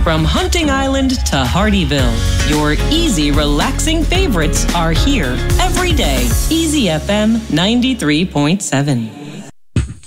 From Hunting Island to Hardyville, your easy, relaxing favorites are here every day. Easy FM 93.7.